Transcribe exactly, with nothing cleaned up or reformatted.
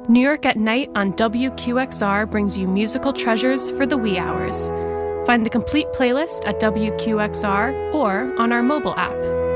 New York at Night on W Q X R brings you musical treasures for the wee hours. Find the complete playlist at W Q X R or on our mobile app.